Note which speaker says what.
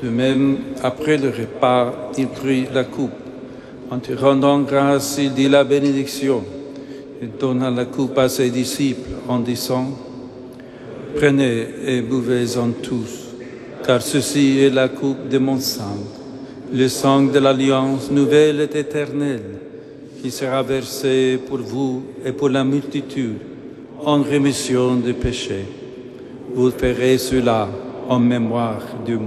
Speaker 1: De même, après le repas, il prit la coupe. En te rendant grâce, il dit la bénédiction. Il donna la coupe à ses disciples en disant, « Prenez et buvez-en tous, car ceci est la coupe de mon sang, le sang de l'alliance nouvelle et éternelle, qui sera versé pour vous et pour la multitude en rémission des péchés. Vous ferez cela en mémoire de moi. »